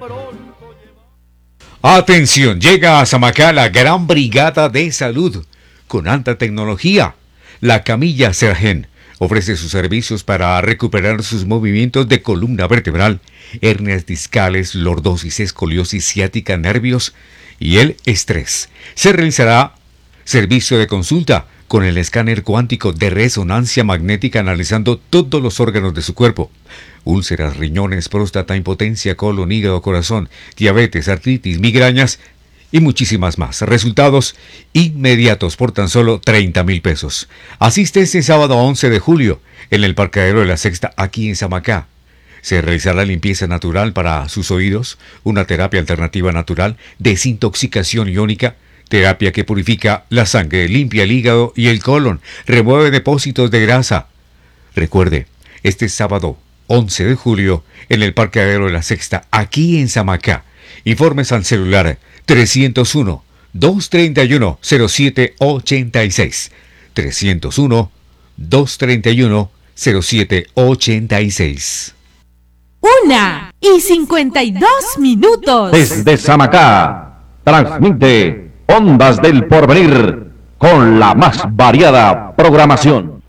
Atención, llega a Samacá la gran brigada de salud con alta tecnología. La camilla Sergen ofrece sus servicios para recuperar sus movimientos de columna vertebral, hernias discales, lordosis, escoliosis ciática, nervios y el estrés. Se realizará servicio de consulta con el escáner cuántico de resonancia magnética analizando todos los órganos de su cuerpo. Úlceras, riñones, próstata, impotencia, colon, hígado, corazón, diabetes, artritis, migrañas y muchísimas más. Resultados inmediatos por tan solo 30,000 pesos. Asiste este sábado 11 de julio en el Parqueadero de la Sexta, aquí en Samacá. Se realizará limpieza natural para sus oídos, una terapia alternativa natural, desintoxicación iónica, terapia que purifica la sangre, limpia el hígado y el colon, remueve depósitos de grasa. Recuerde, este sábado 11 de julio en el Parqueadero de la Sexta, aquí en Samacá. Informes al celular 301-231-0786. 301-231-0786. 1:52. Desde Samacá, transmite Ondas del Porvenir con la más variada programación.